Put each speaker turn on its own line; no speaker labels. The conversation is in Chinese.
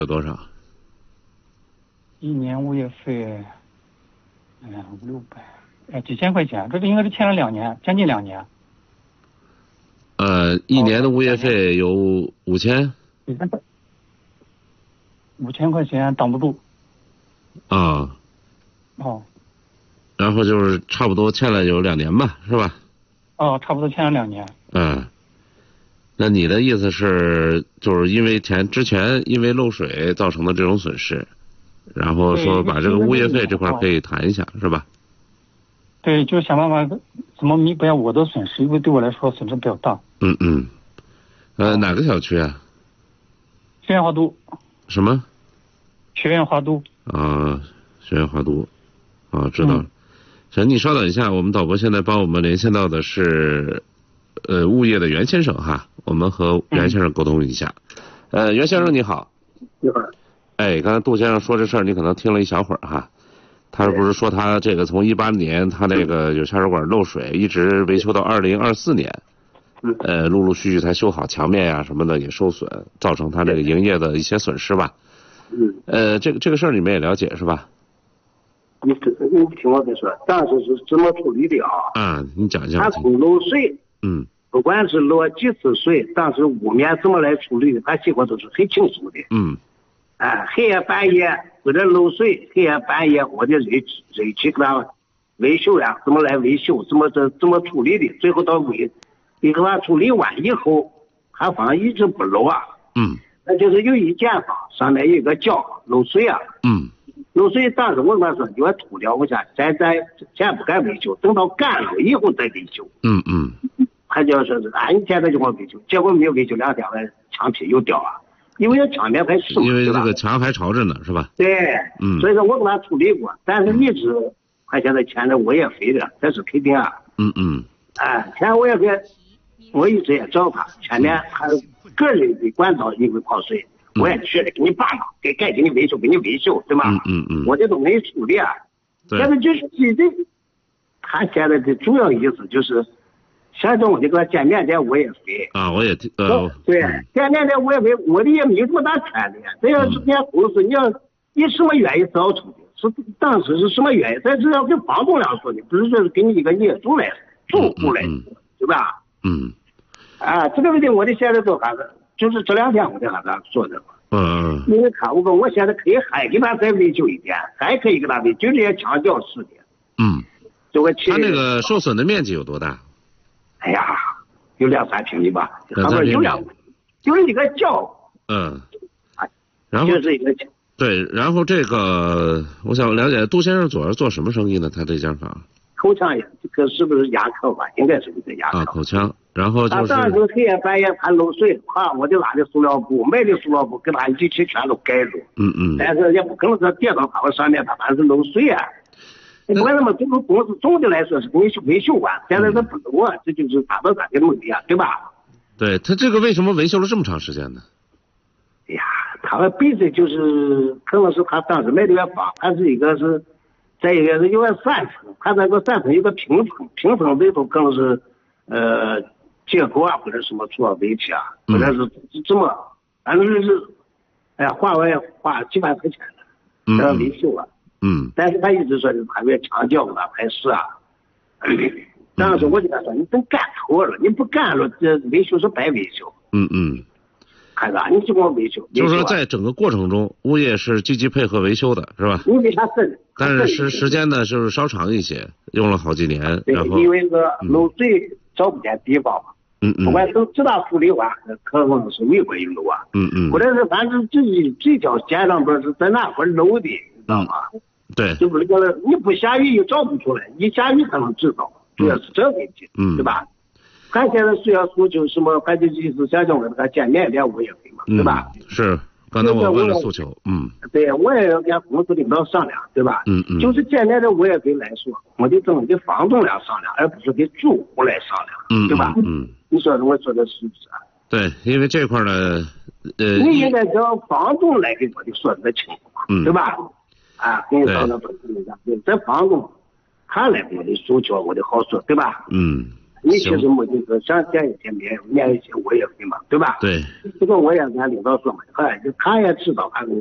有多少？
一年物业费500-600，几千块钱，这个应该是欠了2年，将近2年。
一年的物业费有5000。
5000块钱挡不住。
啊。
哦。
然后就是差不多欠了有2年吧，是吧？
哦，差不多欠了2年。
那你的意思是，就是因为之前因为漏水造成的这种损失，然后说把这个物业费这块可以谈一下，是吧？
对，就是想办法怎么弥补下我的损失，因为对我来说损失比较大。
哪个小区啊？
学院华都。
什么？
学院华都。
学院华都。知道了。行，你稍等一下，我们导播现在帮我们连线到的是物业的袁先生哈，我们和袁先生沟通一下。袁先生你好。
你好。
刚才杜先生说这事儿，你可能听了一小会儿哈。他不是说他这个从18年他那个有下水管漏水，一直维修到2024年，陆陆续续才修好墙面呀什么的也受损，造成他这个营业的一些损失吧。这个事儿你们也了解是吧？
你听我再说，当时是怎么处理的啊？
你讲一下。
他从漏水，不管是漏几次水，当时屋面怎么来处理的，他计划都是很清楚的。黑夜半夜或者漏水，黑夜半夜我的人去给他维修呀，怎么来维修，怎么处理的，最后到给他处理完以后，他房一直不漏啊。那就是有一间房上面有一个角漏水啊。漏水当时我跟他说，你要涂掉，我想咱先不敢维修，等到干了以后再维修。他就说是你现在就给我维修，结果没有维修2天，墙皮又掉了。因为墙面还湿，
因为这个墙还朝着呢，是吧？
对，所以说我给他处理过，但是一直他现在欠着物业费的，这是肯定啊。欠物业费，我一直也找他，前面他个人的管道因为泡水，我也去了，给你拔了，该给你维修，对吧？我这都没处理啊。现在就是他现在的主要意思就是。现在我就给他减免点物业费
我也
对，减免点物业费，我的也没有这么大权利。这要是人家公司，你什么原因造成的？是当时是什么原因？这是要跟房东俩说的，不是说是给你一个业主来住户来，对吧？这个问题我的现在都还是，就是这2天我就和他说的。因为我现在可以还给他再维修一点，还可以给他维修，就这些墙角是的。
他那个受损的面积有多大？
有2-3平米吧，上面就是一个角。
然后
就是一个角。
对，然后这个我想了解，杜先生主要是做什么生意呢？他这间房
口腔也，这个是不是牙科吧？应该是个牙科。
口腔。然后就是
当时黑夜半夜他漏水，我就拿的塑料布，买的塑料布跟他一起全都盖住。但是也不可能说叠到他上面，他反正是漏水啊。不管怎么，公司总的来说是维修完，现在是不漏啊，这就是达到咱的目的啊，对吧？
对，他这个为什么维修了这么长时间呢？
他本身就是可能是他当时买这个房，他是一个是在一个是有个3层，他那个3层有个平层，平层里头可能是结构啊或者什么出了问题啊，或者是怎么，反正是花几万块钱的，这维修了。但是他一直说是他为墙角给他拍湿啊。当时我就跟他说，你等干头了，你不干了，这维修是白维修。看啥？你就给我维修。
就是说，在整个过程中，物业是积极配合维修的，是吧？
因为他是，
但是时间呢，就是稍长一些，用了好几年。然后
因为个漏水找不见地方嘛。不管都知道处理完，可能是微波一漏啊。或者是反正这条线上边是在哪块漏的，你知道吗？
对。
就是那个你不下雨又找不出来，一下雨才能知道，主要是这问题，对吧？他现在虽然说就什么，他就意思想叫我给他减免点物业费嘛，对吧？
是，刚才我问了诉求，
对，我也要跟公司领导商量，对吧？就是减免的物业费来说，我得跟房东俩商量，而不是跟住户来商量，对吧？你说我说的是不是啊？
对，因为这块呢，
你应该叫房东来给我的说的清楚，对吧？跟你商量不是这样，这房东他来给我的诉求，我的好说，对吧？ 你其实没就是想减一些免一些我也会嘛，对吧？
对。
这个我也跟领导说嘛，他也知道，